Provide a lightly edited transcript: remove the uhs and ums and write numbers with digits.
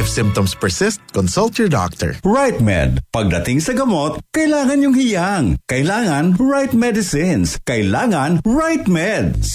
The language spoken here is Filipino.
If symptoms persist, consult your doctor. Right Med. Pagdating sa gamot, kailangan yung hiyang. Kailangan right medicines. Kailangan right med.